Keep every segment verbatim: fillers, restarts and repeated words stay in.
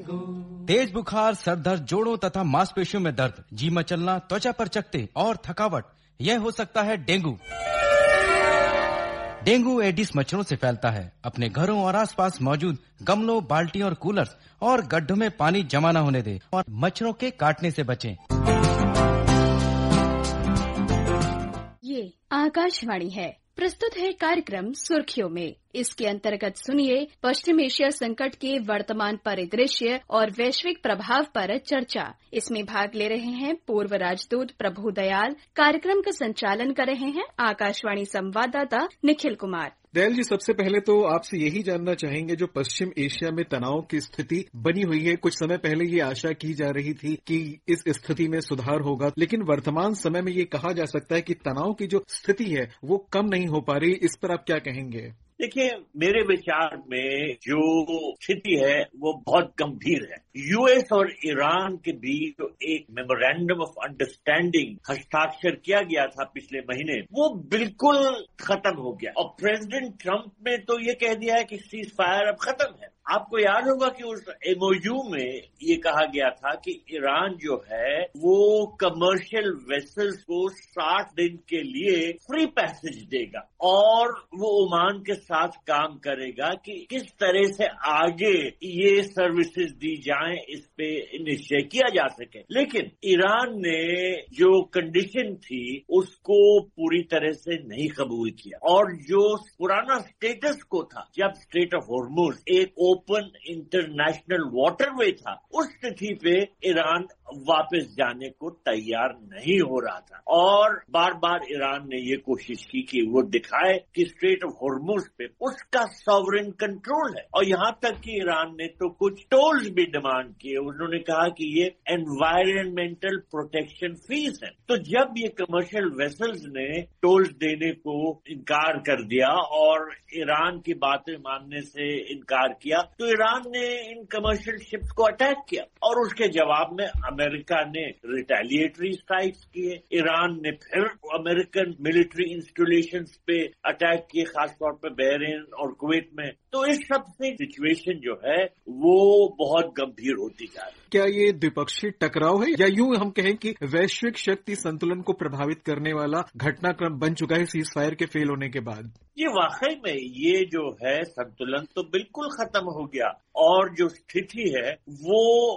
तेज बुखार, सर दर्द, जोड़ों तथा मांसपेशियों में दर्द, जी मचलना, त्वचा पर चकत्ते और थकावट, यह हो सकता है डेंगू। डेंगू एडिस मच्छरों से फैलता है। अपने घरों और आसपास मौजूद गमलों, बाल्टियों और कूलर्स और गड्ढों में पानी जमा न होने दें और मच्छरों के काटने से बचें। ये आकाशवाणी है। प्रस्तुत है कार्यक्रम सुर्खियों में। इसके अंतर्गत सुनिए पश्चिम एशिया संकट के वर्तमान परिदृश्य और वैश्विक प्रभाव पर चर्चा। इसमें भाग ले रहे हैं पूर्व राजदूत प्रभु दयाल। कार्यक्रम का संचालन कर रहे हैं आकाशवाणी संवाददाता निखिल कुमार। दयाल जी, सबसे पहले तो आपसे यही जानना चाहेंगे, जो पश्चिम एशिया में तनाव की स्थिति बनी हुई है, कुछ समय पहले ये आशा की जा रही थी कि इस स्थिति में सुधार होगा, लेकिन वर्तमान समय में ये कहा जा सकता है कि तनाव की जो स्थिति है वो कम नहीं हो पा रही। इस पर आप क्या कहेंगे? देखिए, मेरे विचार में जो स्थिति है वो बहुत गंभीर है। यूएस और ईरान के बीच जो एक मेमोरेंडम ऑफ अंडरस्टैंडिंग हस्ताक्षर किया गया था पिछले महीने, वो बिल्कुल खत्म हो गया और प्रेसिडेंट ट्रंप ने तो ये कह दिया है कि सीज फायर अब खत्म है। आपको याद होगा कि उस एमओयू में ये कहा गया था कि ईरान जो है वो कमर्शियल वेसल्स को साठ दिन के लिए फ्री पैसेज देगा और वो ओमान के साथ काम करेगा कि किस तरह से आगे ये सर्विसेज दी जाएं, इस पे निश्चय किया जा सके। लेकिन ईरान ने जो कंडीशन थी उसको पूरी तरह से नहीं कबूल किया और जो पुराना स्टेटस को था, जब स्ट्रेट ऑफ हॉर्मुज एक ओपन इंटरनेशनल वाटरवे था, उस स्थिति पे ईरान वापस जाने को तैयार नहीं हो रहा था और बार बार ईरान ने ये कोशिश की कि वो दिखाए कि स्ट्रेट ऑफ हॉर्मुज पे उसका सॉवरेन कंट्रोल है और यहाँ तक कि ईरान ने तो कुछ टोल्स भी डिमांड किए। उन्होंने कहा कि ये एनवायरमेंटल प्रोटेक्शन फीस है। तो जब ये कमर्शियल वेसल्स ने टोल्स देने को इनकार कर दिया और ईरान की बातें मानने से इनकार किया, तो ईरान ने इन कमर्शियल शिप्स को अटैक किया और उसके जवाब में अमेरिका ने रिटेलिएटरी स्ट्राइक्स किए। ईरान ने फिर अमेरिकन मिलिट्री इंस्टॉलेशंस पे अटैक किए, खासतौर पे बहरीन और कुवैत में। तो इस सब से सिचुएशन जो है वो बहुत गंभीर होती जा रही है। क्या ये द्विपक्षीय टकराव है या यूं हम कहें कि वैश्विक शक्ति संतुलन को प्रभावित करने वाला घटनाक्रम बन चुका है सीज फायर के फेल होने के बाद? ये वाकई में ये जो है संतुलन तो बिल्कुल खत्म हो गया और जो स्थिति है वो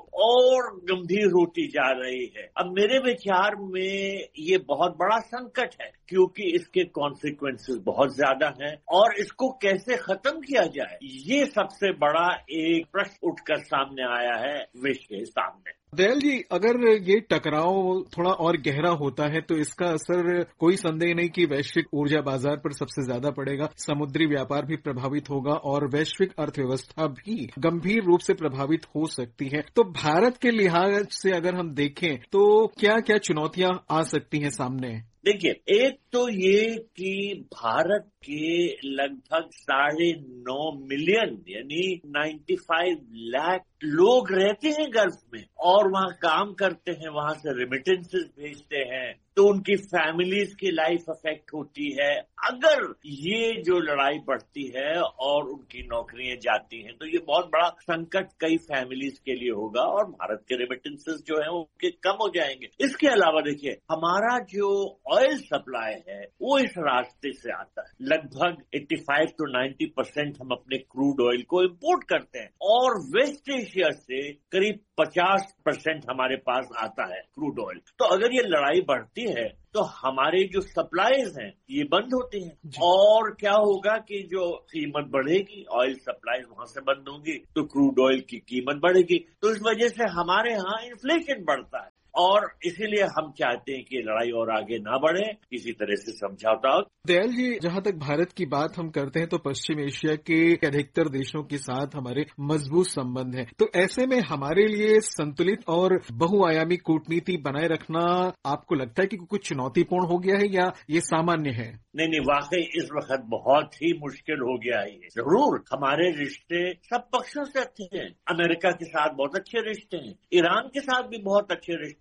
और गंभीर होती जा रही है। अब मेरे विचार में ये बहुत बड़ा संकट है क्योंकि इसके कॉन्सिक्वेंसेस बहुत ज्यादा हैं और इसको कैसे खत्म किया जाए, ये सबसे बड़ा एक प्रश्न उठकर सामने आया है विश्व के सामने। दयाल जी, अगर ये टकराव थोड़ा और गहरा होता है तो इसका असर कोई संदेह नहीं कि वैश्विक ऊर्जा बाजार पर सबसे ज्यादा पड़ेगा, समुद्री व्यापार भी प्रभावित होगा और वैश्विक अर्थव्यवस्था भी गंभीर रूप से प्रभावित हो सकती है। तो भारत के लिहाज से अगर हम देखें तो क्या क्या चुनौतियां आ सकती हैं सामने? देखिए, एक तो ये कि भारत के लगभग साढ़े नौ मिलियन यानी पचानवे लाख लोग रहते हैं गल्फ में और वहाँ काम करते हैं, वहाँ से रेमिटेंसेस भेजते हैं, तो उनकी फैमिलीज की लाइफ अफेक्ट होती है। अगर ये जो लड़ाई बढ़ती है और उनकी नौकरियां जाती हैं तो ये बहुत बड़ा संकट कई फैमिलीज के लिए होगा और भारत के रेमिटेंसेस जो है उनके कम हो जाएंगे। इसके अलावा देखिए, हमारा जो ऑयल सप्लाई है वो इस रास्ते से आता है। लगभग पचासी टू नब्बे परसेंट हम अपने क्रूड ऑयल को इंपोर्ट करते हैं और वेस्ट एशिया से करीब पचास परसेंट हमारे पास आता है क्रूड ऑयल। तो अगर ये लड़ाई बढ़ती है तो हमारे जो सप्लाईज हैं ये बंद होती हैं और क्या होगा कि जो कीमत बढ़ेगी, ऑयल सप्लाईज वहां से बंद होंगी तो क्रूड ऑयल की कीमत बढ़ेगी। तो इस वजह से हमारे यहाँ इन्फ्लेशन बढ़ता है और इसीलिए हम चाहते हैं कि लड़ाई और आगे ना बढ़े, किसी तरह से समझौता हो। दयाल जी, जहां तक भारत की बात हम करते हैं तो पश्चिम एशिया के अधिकतर देशों के साथ हमारे मजबूत संबंध हैं। तो ऐसे में हमारे लिए संतुलित और बहुआयामी कूटनीति बनाए रखना आपको लगता है कि कुछ चुनौतीपूर्ण हो गया है या ये सामान्य है? नहीं नहीं, वाकई इस वक्त बहुत ही मुश्किल हो गया है। जरूर हमारे रिश्ते सब पक्षों से अच्छे हैं, अमेरिका के साथ बहुत अच्छे रिश्ते हैं, ईरान के साथ भी बहुत अच्छे रिश्ते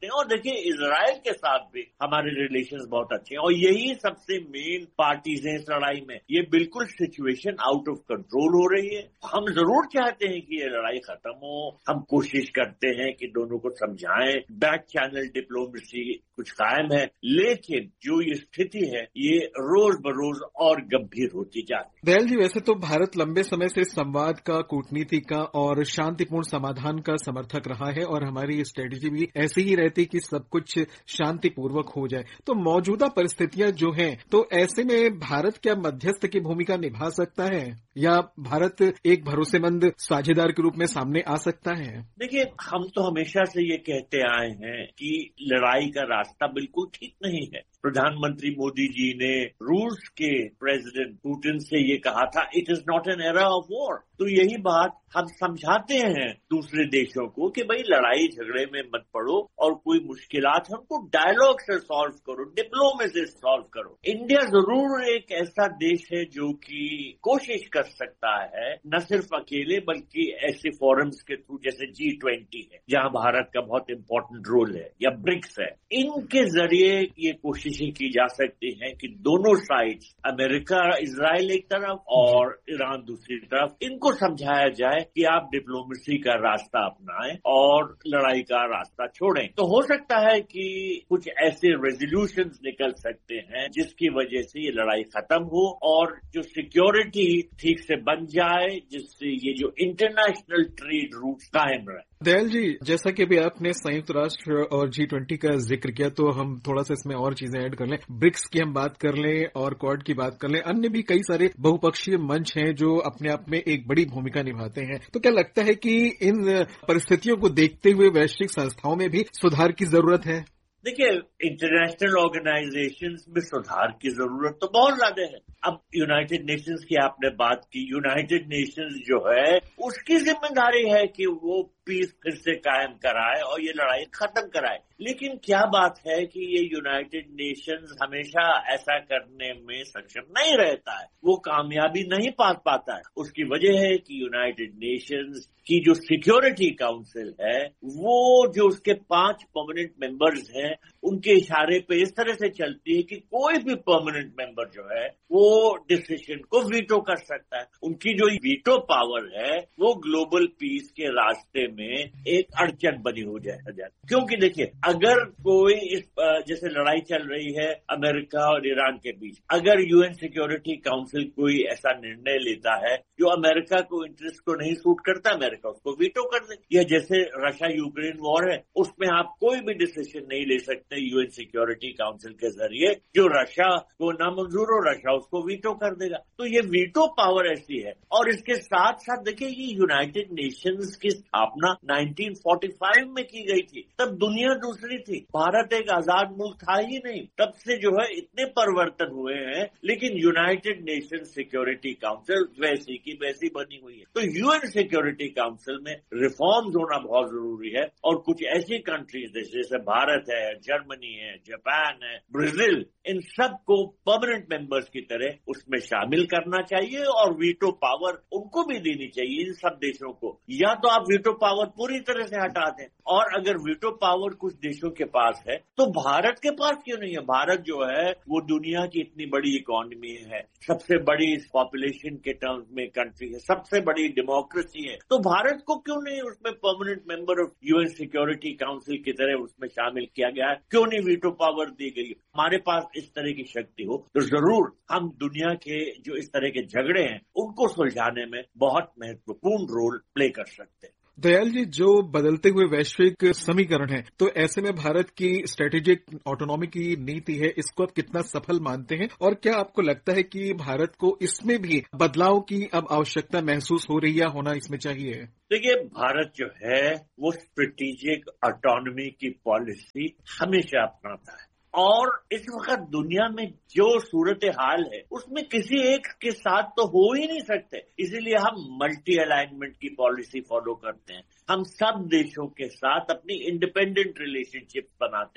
सकते हैं। और देखिए इजराइल के साथ भी हमारे रिलेशंस बहुत अच्छे हैं और यही सबसे मेन पार्टीज हैं इस लड़ाई में। ये बिल्कुल सिचुएशन आउट ऑफ कंट्रोल हो रही है। हम जरूर चाहते हैं कि ये लड़ाई खत्म हो, हम कोशिश करते हैं कि दोनों को समझाएं, बैक चैनल डिप्लोमेसी कुछ कायम है, लेकिन जो ये स्थिति है ये रोज बरोज और गंभीर होती जा रही है। दयाल जी, वैसे तो भारत लंबे समय से संवाद का, कूटनीति का और शांतिपूर्ण समाधान का समर्थक रहा है और हमारी स्ट्रेटेजी भी ऐसी ही रहती कि सब कुछ शांतिपूर्वक हो जाए। तो मौजूदा परिस्थितियां जो हैं, तो ऐसे में भारत क्या मध्यस्थ की भूमिका निभा सकता है या भारत एक भरोसेमंद साझेदार के रूप में सामने आ सकता है? देखिए, हम तो हमेशा से ये कहते आए हैं कि लड़ाई का रास्ता बिल्कुल ठीक नहीं है। प्रधानमंत्री मोदी जी ने रूस के प्रेसिडेंट पुतिन से ये कहा था, it is not an era of war. तो यही बात हम समझाते हैं दूसरे देशों को कि भाई लड़ाई झगड़े में मत पड़ो और कोई मुश्किलात है उनको डायलॉग से सॉल्व करो, डिप्लोमेसी से सॉल्व करो। इंडिया जरूर एक ऐसा देश है जो कि कोशिश कर सकता है, न सिर्फ अकेले बल्कि ऐसे फोरम्स के थ्रू जैसे जी ट्वेंटी है जहां भारत का बहुत इंपॉर्टेंट रोल है, या ब्रिक्स है, इनके जरिए ये कोशिशें की जा सकती हैं कि दोनों साइड्स, अमेरिका इजराइल एक तरफ और ईरान दूसरी तरफ, इनको समझाया जाए कि आप डिप्लोमेसी का रास्ता अपनाएं और लड़ाई का रास्ता छोड़ें। तो हो सकता है कि कुछ ऐसे रेजोल्यूशंस निकल सकते हैं जिसकी वजह से ये लड़ाई खत्म हो और जो सिक्योरिटी ठीक से बन जाए, जिससे ये जो इंटरनेशनल ट्रेड रूट कायम रहे। दयाल जी, जैसा कि अभी आपने संयुक्त राष्ट्र और जी ट्वेंटी का जिक्र किया, तो हम थोड़ा सा इसमें और चीजें ऐड कर लें। ब्रिक्स की हम बात कर लें और क्वाड की बात कर लें, अन्य भी कई सारे बहुपक्षीय मंच हैं जो अपने आप में एक बड़ी भूमिका निभाते हैं। तो क्या लगता है कि इन परिस्थितियों को देखते हुए वैश्विक संस्थाओं में भी सुधार की जरूरत है? देखिए, इंटरनेशनल ऑर्गेनाइजेशंस में सुधार की जरूरत तो बहुत ज्यादा है। अब यूनाइटेड नेशंस की आपने बात की, यूनाइटेड नेशंस जो है उसकी जिम्मेदारी है कि वो पीस फिर से कायम कराए और ये लड़ाई खत्म कराए। लेकिन क्या बात है कि ये यूनाइटेड नेशंस हमेशा ऐसा करने में सक्षम नहीं रहता है, वो कामयाबी नहीं पा पाता है। उसकी वजह है कि यूनाइटेड नेशंस की जो सिक्योरिटी काउंसिल है, वो जो उसके पांच परमानेंट मेंबर्स हैं, उनके इशारे पे इस तरह से चलती है कि कोई भी परमानेंट मेंबर जो है वो डिसीजन को वीटो कर सकता है। उनकी जो वीटो पावर है वो ग्लोबल पीस के रास्ते में एक अड़चन बनी हो जाए। क्योंकि देखिए, अगर कोई इस जैसे लड़ाई चल रही है अमेरिका और ईरान के बीच, अगर यूएन सिक्योरिटी काउंसिल कोई ऐसा निर्णय लेता है जो अमेरिका को इंटरेस्ट को नहीं सूट करता, अमेरिका उसको वीटो कर दे। या जैसे रशिया यूक्रेन वॉर है, उसमें आप कोई भी डिसीजन नहीं ले सकते यूएन सिक्योरिटी काउंसिल के जरिए जो रशिया को नामंजूर हो, रशिया उसको वीटो कर देगा। तो ये वीटो पावर ऐसी है। और इसके साथ साथ देखिए, ये यूनाइटेड नेशंस की स्थापना नाइनटीन फोर्टी फाइव में की गई थी। तब दुनिया दूसरी थी, भारत एक आजाद मुल्क था ही नहीं। तब से जो है इतने परिवर्तन हुए हैं, लेकिन यूनाइटेड नेशन सिक्योरिटी काउंसिल वैसी की वैसी बनी हुई है। तो यूएन सिक्योरिटी काउंसिल में रिफॉर्म्स होना बहुत जरूरी है। और कुछ ऐसी कंट्रीज जैसे भारत है, जर्मनी है, जापान है, ब्राजील, इन सब को परमानेंट मेंबर्स की तरह उसमें शामिल करना चाहिए और वीटो पावर उनको भी देनी चाहिए, इन सब देशों को। या तो आप वीटो पावर पूरी तरह से हटा दें, और अगर वीटो पावर कुछ देशों के पास है तो भारत के पास क्यों नहीं है? भारत जो है वो दुनिया की इतनी बड़ी इकोनॉमी है, सबसे बड़ी पॉपुलेशन के टर्म्स में कंट्री है, सबसे बड़ी डेमोक्रेसी है। तो भारत को क्यों नहीं उसमें permanent member of UN security council की तरह उसमें शामिल किया गया है? क्यों नहीं वीटो पावर दी गई? हमारे पास इस तरह की शक्ति हो तो जरूर हम दुनिया के जो इस तरह के झगड़े हैं उनको सुलझाने में बहुत महत्वपूर्ण रोल प्ले कर सकते हैं। दयाल जी, जो बदलते हुए वैश्विक समीकरण है, तो ऐसे में भारत की स्ट्रेटेजिक ऑटोनॉमी की नीति है, इसको आप कितना सफल मानते हैं? और क्या आपको लगता है कि भारत को इसमें भी बदलाव की अब आवश्यकता महसूस हो रही है, होना इसमें चाहिए? देखिए, भारत जो है वो स्ट्रेटेजिक ऑटोनॉमी की पॉलिसी हमेशा अपनाता है। और इस वक्त दुनिया में जो सूरत हाल है उसमें किसी एक के साथ तो हो ही नहीं सकते, इसीलिए हम मल्टी अलाइनमेंट की पॉलिसी फॉलो करते हैं। हम सब देशों के साथ अपनी इंडिपेंडेंट रिलेशनशिप बनाते हैं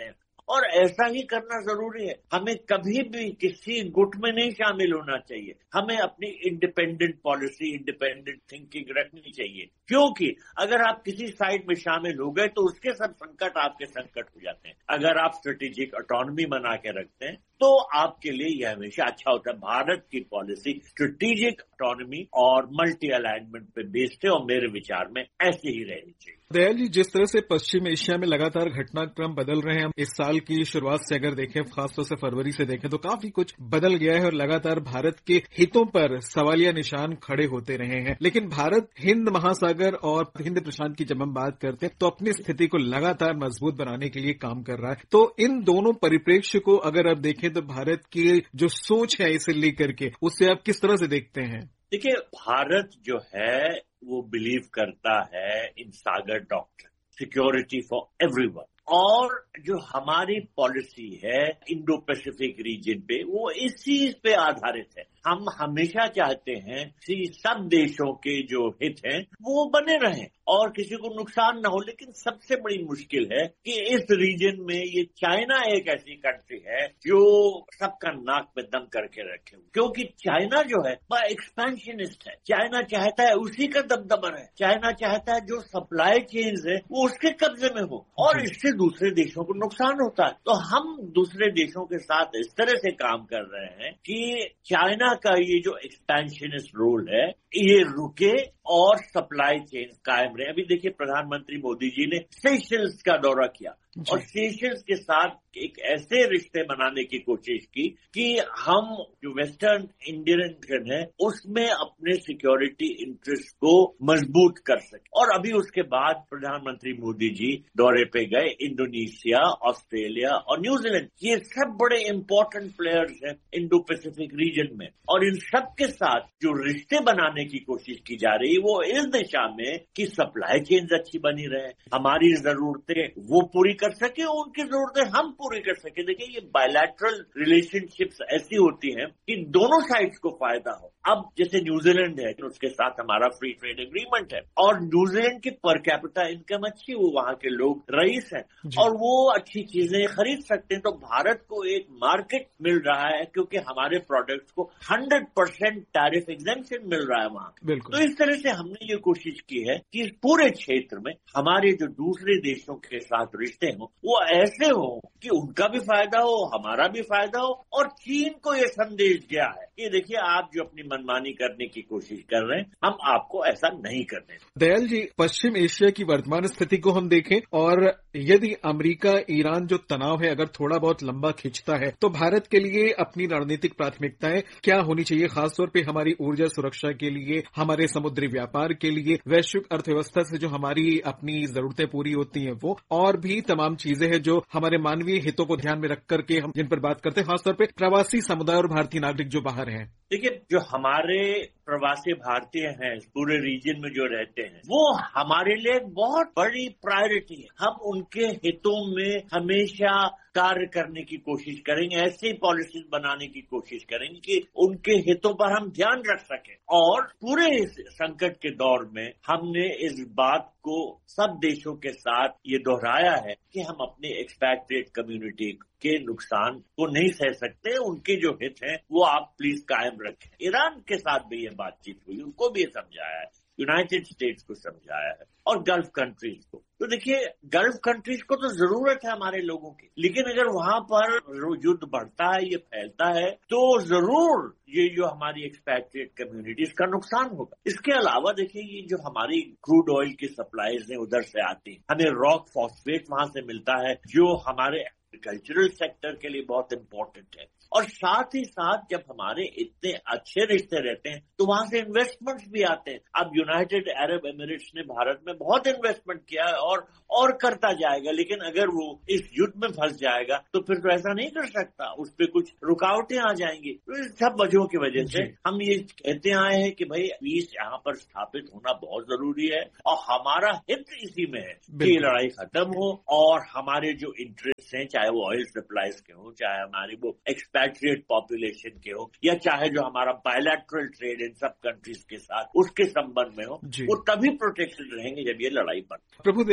और ऐसा ही करना जरूरी है। हमें कभी भी किसी गुट में नहीं शामिल होना चाहिए। हमें अपनी इंडिपेंडेंट पॉलिसी, इंडिपेंडेंट थिंकिंग रखनी चाहिए, क्योंकि अगर आप किसी साइड में शामिल हो गए तो उसके सब संकट आपके संकट हो जाते हैं। अगर आप स्ट्रेटेजिक ऑटोनॉमी बना के रखते हैं तो आपके लिए यह हमेशा अच्छा होता है। भारत की पॉलिसी स्ट्रेटेजिक ऑटोनॉमी और मल्टी अलाइनमेंट पे बेस्ड है और मेरे विचार में ऐसे ही रहनी चाहिए। दयाल जी, जिस तरह से पश्चिम एशिया में लगातार घटनाक्रम बदल रहे हैं, इस साल की शुरुआत से अगर देखें, खासतौर से फरवरी से देखें तो काफी कुछ बदल गया है और लगातार भारत के हितों पर सवालिया निशान खड़े होते रहे हैं। लेकिन भारत हिंद महासागर और हिंद प्रशांत की जब हम बात करते हैं तो अपनी स्थिति को लगातार मजबूत बनाने के लिए काम कर रहा है। तो इन दोनों परिप्रेक्ष्य को अगर आप देखें तो भारत की जो सोच है इसे लेकर के, उससे आप किस तरह से देखते हैं? देखिए, भारत जो है वो बिलीव करता है इन सागर डॉक्ट्रिन, सिक्योरिटी फॉर एवरीवन, और जो हमारी पॉलिसी है इंडो पैसिफिक रीजन पे वो इस चीज पे आधारित है। हम हमेशा चाहते हैं कि सब देशों के जो हित हैं वो बने रहें और किसी को नुकसान ना हो। लेकिन सबसे बड़ी मुश्किल है कि इस रीजन में ये चाइना एक ऐसी कंट्री है जो सबका नाक पे दम करके रखे, क्योंकि चाइना जो है वह एक्सपेंशनिस्ट है। चाइना चाहता है उसी का दबदबा रहे, चाइना चाहता है जो सप्लाई चेन्स है वो उसके कब्जे में हो और इससे दूसरे देशों को नुकसान होता है। तो हम दूसरे देशों के साथ इस तरह से काम कर रहे हैं कि चाइना का ये जो एक्सपेंशनिस्ट रोल है ये रुके और सप्लाई चेन कायम रहे। अभी देखिए, प्रधानमंत्री मोदी जी ने सेशल्स का दौरा किया और सेशल्स के साथ एक ऐसे रिश्ते बनाने की कोशिश की कि हम जो वेस्टर्न इंडियन है उसमें अपने सिक्योरिटी इंटरेस्ट को मजबूत कर सके। और अभी उसके बाद प्रधानमंत्री मोदी जी दौरे पे गए इंडोनेशिया, ऑस्ट्रेलिया और न्यूजीलैंड। ये सब बड़े इंपॉर्टेंट प्लेयर्स हैं इंडो पैसिफिक रीजन में, और इन सब के साथ जो रिश्ते बनाने की कोशिश की जा रही है वो इस दिशा में कि सप्लाई चेन्स अच्छी बनी रहे, हमारी जरूरतें वो पूरी कर सके, उनकी जरूरतें हम पूरी कर सके। देखिए, ये बायलैटरल रिलेशनशिप्स ऐसी होती हैं कि दोनों साइड्स को फायदा हो। अब जैसे न्यूजीलैंड है, उसके साथ हमारा फ्री ट्रेड एग्रीमेंट है और न्यूजीलैंड की पर कैपिटा इनकम अच्छी, वो वहां के लोग रईस हैं और वो अच्छी चीजें खरीद सकते हैं। तो भारत को एक मार्केट मिल रहा है क्योंकि हमारे प्रोडक्ट्स को हंड्रेड परसेंट टैरिफ एग्जेम्पशन मिल रहा है वहां। तो इस तरह से हमने ये कोशिश की है कि इस पूरे क्षेत्र में हमारे जो दूसरे देशों के साथ रिश्ते हों वो ऐसे हो कि उनका भी फायदा हो, हमारा भी फायदा हो। और चीन को ये संदेश गया है कि देखिए, आप जो अपनी मनमानी करने की कोशिश कर रहे हैं, हम आपको ऐसा नहीं करने। दयाल जी, पश्चिम एशिया की वर्तमान स्थिति को हम देखें और यदि अमेरिका ईरान जो तनाव है अगर थोड़ा बहुत लंबा खिंचता है तो भारत के लिए अपनी रणनीतिक प्राथमिकताएं क्या होनी चाहिए, खासतौर पे हमारी ऊर्जा सुरक्षा के लिए, हमारे समुद्री व्यापार के लिए, वैश्विक अर्थव्यवस्था से जो हमारी अपनी जरूरतें पूरी होती हैं वो, और भी तमाम चीजें हैं जो हमारे मानवीय हितों को ध्यान में रख करके हम जिन पर बात करते हैं, खासतौर पे प्रवासी समुदाय और भारतीय नागरिक जो बाहर हैं। देखिए, जो हमारे प्रवासी भारतीय हैं पूरे रीजन में जो रहते हैं वो हमारे लिए बहुत बड़ी प्रायोरिटी है। हम उनके हितों में हमेशा कार्य करने की कोशिश करेंगे, ऐसी पॉलिसीज बनाने की कोशिश करेंगे कि उनके हितों पर हम ध्यान रख सकें। और पूरे इस संकट के दौर में हमने इस बात को सब देशों के साथ ये दोहराया है कि हम अपने एक्सपैट्रिएट कम्युनिटी के नुकसान को नहीं सह सकते, उनके जो हित हैं वो आप प्लीज कायम रखें। ईरान के साथ भी ये बातचीत हुई, उनको भी ये समझाया है, यूनाइटेड स्टेट्स को समझाया है और गल्फ कंट्रीज को। तो देखिए, गल्फ कंट्रीज को तो जरूरत है हमारे लोगों की, लेकिन अगर वहां पर युद्ध बढ़ता है, ये फैलता है, तो जरूर ये जो हमारी एक्सपैट्रिएट कम्युनिटीज का नुकसान होगा। इसके अलावा देखिए, ये जो हमारी क्रूड ऑयल की सप्लाईज हैं उधर से आती हैं, हमें रॉक फॉस्फेट वहां से मिलता है जो हमारे एग्रीकल्चरल सेक्टर के लिए बहुत इंपॉर्टेंट है। और साथ ही साथ जब हमारे इतने अच्छे रिश्ते रहते हैं तो वहां से इन्वेस्टमेंट्स भी आते हैं। अब यूनाइटेड अरब एमिरेट्स ने भारत में बहुत इन्वेस्टमेंट किया है और और करता जाएगा, लेकिन अगर वो इस युद्ध में फंस जाएगा तो फिर तो ऐसा नहीं कर सकता, उस पर कुछ रुकावटें आ जाएंगी। तो इस सब वजहों की वजह से हम ये कहते आए हैं कि भाई पीस यहाँ पर स्थापित होना बहुत जरूरी है और हमारा हित इसी में है कि ये लड़ाई खत्म हो और हमारे जो इंटरेस्ट हैं, चाहे वो ऑयल सप्लाईज के हो, चाहे हमारी वो एक्सपैट्रिएट पॉपुलेशन के हो, या चाहे जो हमारा बायलैटरल ट्रेड इन सब कंट्रीज के साथ उसके संबंध में हो, वो तभी प्रोटेक्टेड रहेंगे जब ये लड़ाई बढ़ती। प्रभु दयाल जी, इस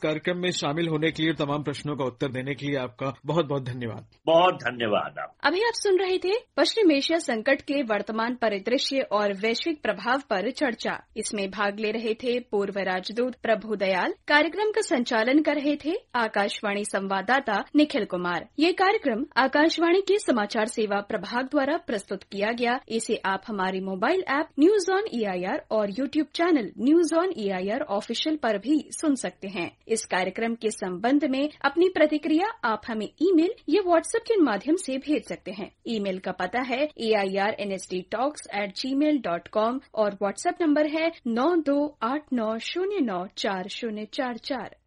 कार्यक्रम में शामिल होने के लिए, तमाम प्रश्नों का उत्तर देने के लिए आपका बहुत बहुत धन्यवाद। बहुत धन्यवाद। आप अभी आप सुन रहे थे पश्चिम एशिया संकट के वर्तमान परिदृश्य और वैश्विक प्रभाव पर चर्चा। इसमें भाग ले रहे थे पूर्व राजदूत प्रभु दयाल। कार्यक्रम का संचालन कर रहे थे आकाशवाणी संवाददाता निखिल कुमार। ये कार्यक्रम आकाशवाणी के समाचार सेवा प्रभाग द्वारा प्रस्तुत किया गया। इसे आप हमारे mobile app news on E I R और YouTube channel news on E I R official पर भी सुन सकते हैं। इस कार्यक्रम के संबंध में अपनी प्रतिक्रिया आप हमें ईमेल या व्हाट्सएप के माध्यम से भेज सकते हैं। ईमेल का पता है ए I R N S D talks eight ji mail dot com और व्हाट्सएप नंबर है नौ दो आठ नौ शून्य नौ चार शून्य चार चार।